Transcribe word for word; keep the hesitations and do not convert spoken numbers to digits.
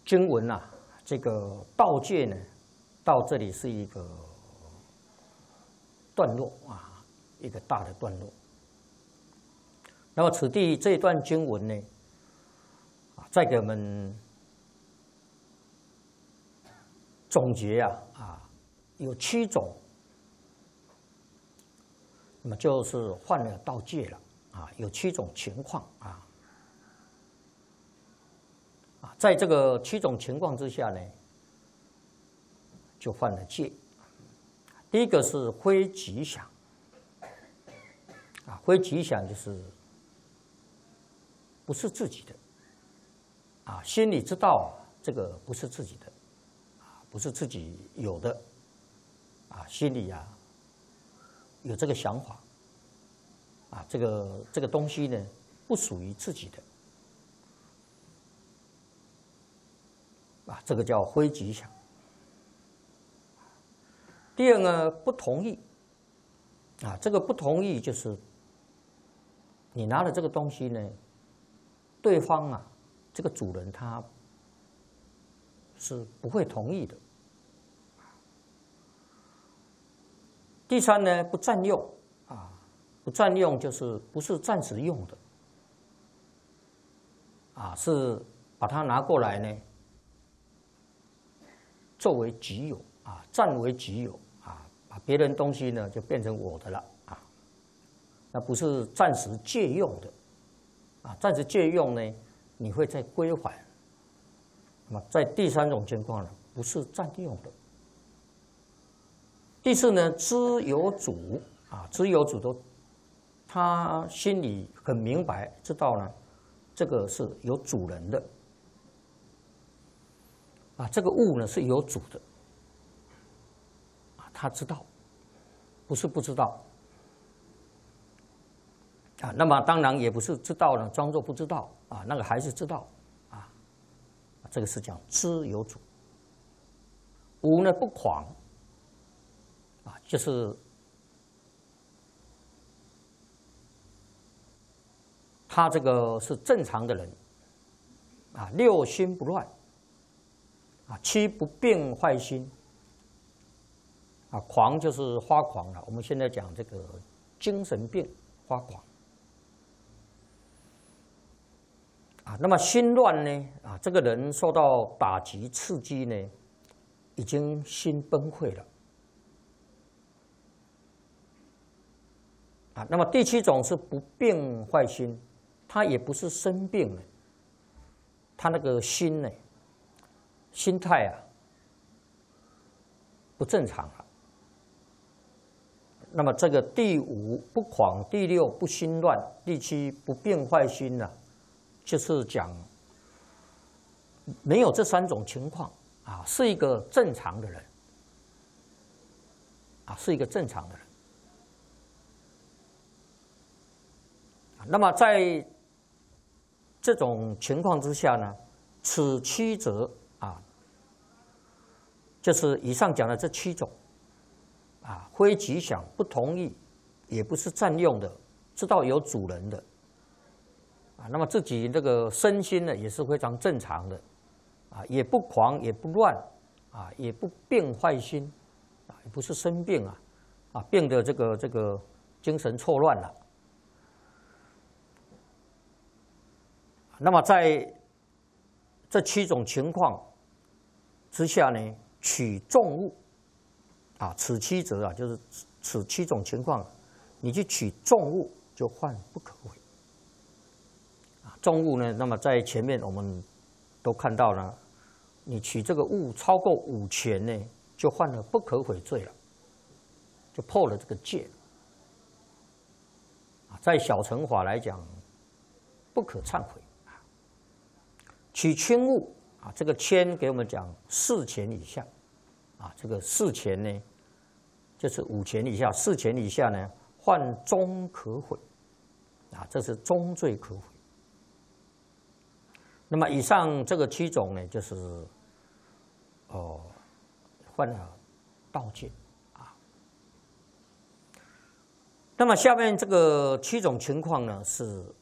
经文啊，这个道戒呢，到这里是一个段落啊，一个大的段落。那么此地这一段经文呢，啊，再给我们总结啊啊，有七种，那么就是犯了道戒了啊，有七种情况啊。啊，在这个七种情况之下呢，就犯了戒。第一个是非吉祥，啊，非吉祥就是不是自己的，啊，心里知道这个不是自己的，啊，不是自己有的，啊，心里啊有这个想法，啊，这个这个东西呢不属于自己的。啊，这个叫非吉祥。第二呢，不同意。啊，这个不同意就是你拿了这个东西呢，对方啊，这个主人他是不会同意的。第三呢，不占用。啊，不占用就是不是暂时用的。啊，是把它拿过来呢，作为己有啊，占为己有啊，把别人东西呢就变成我的了啊，那不是暂时借用的啊，暂时借用呢，你会再归还。那么在第三种情况呢，不是占用的。第四呢，知有主啊，知有主都，他心里很明白，知道呢，这个是有主人的。啊，这个物呢是有主的，啊，他知道，不是不知道，啊，那么当然也不是知道呢，装作不知道，啊，那个还是知道，啊，这个是讲知有主。无呢不狂，啊，就是他这个是正常的人，啊，六心不乱。啊，七不病坏心。啊，狂就是发狂了。我们现在讲这个精神病发狂。啊，那么心乱呢？啊，这个人受到打击刺激呢，已经心崩溃了。啊，那么第七种是不病坏心，他也不是生病了，他那个心呢？心态啊，不正常了。那么这个第五不狂，第六不心乱，第七不病坏心呢、啊，就是讲没有这三种情况啊，是一个正常的人啊，是一个正常的人。那么在这种情况之下呢，此七则。啊，就是以上讲的这七种，啊，非吉祥，不同意，也不是占用的，知道有主人的，啊，那么自己这个身心呢也是非常正常的，啊，也不狂，也不乱，啊，也不病坏心，啊，也不是生病啊，啊，病得这个这个精神错乱了。那么在这七种情况之下呢，取众物，啊，此七则啊，就是此七种情况，你去取众物就犯不可为。啊，众物呢，那么在前面我们都看到了，你取这个物超过五钱呢，就犯了不可悔罪了，就破了这个戒。啊，在小乘法来讲，不可忏悔。取轻物。啊，这个千给我们讲四钱以下，啊，这个四钱呢，就是五钱以下，四钱以下呢，犯中可悔，啊，这是中罪可悔。那么以上这个七种呢，就是哦，犯了盗戒啊。那么下面这个七种情况呢，是